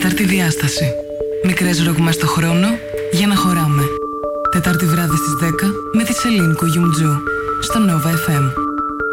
Τέταρτη διάσταση. Μικρές ροκ μες στο χρόνο για να χωράμε. Τετάρτη βράδυ στις 10 με τη Σελήνη Κουγιουμτζού στο Nova FM.